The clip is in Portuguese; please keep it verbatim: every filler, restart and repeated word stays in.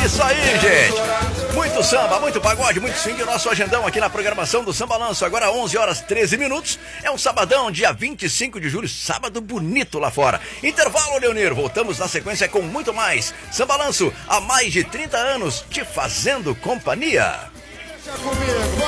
isso aí, gente. Muito samba, muito pagode, muito swing. O nosso agendão aqui na programação do Samba Lanço. Agora onze horas treze minutos. É um sabadão, dia vinte e cinco de julho. Sábado bonito lá fora. Intervalo, Leonir. Voltamos na sequência com muito mais. Samba Lanço, há mais de trinta anos, te fazendo companhia. Deixa comigo.